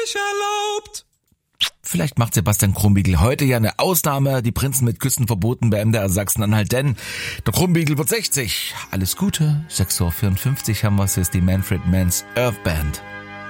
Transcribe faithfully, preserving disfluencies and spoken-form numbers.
nicht erlaubt. Vielleicht macht Sebastian Krumbiegel heute ja eine Ausnahme. Die Prinzen mit Küssen verboten bei M D R Sachsen-Anhalt, denn der Krumbiegel wird sechzig. Alles Gute. sechs Uhr vierundfünfzig haben wir es. Hier ist die Manfred Mann's Earth Band.